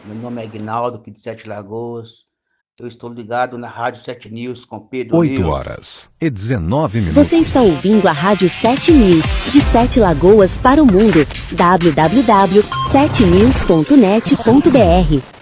Meu nome é Aguinaldo, aqui de Sete Lagoas. Eu estou ligado na Rádio 7 News com Pedro 8 News. horas e 19 minutos. Você está ouvindo a Rádio 7 News, de Sete Lagoas para o mundo. www.7news.net.br